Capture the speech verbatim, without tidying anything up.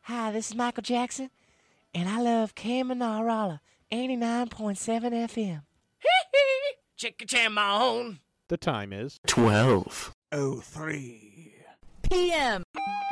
Hi, this is Michael Jackson, and I love Kamanarala, eighty-nine point seven F M. Check your jam on. The time is twelve oh three P M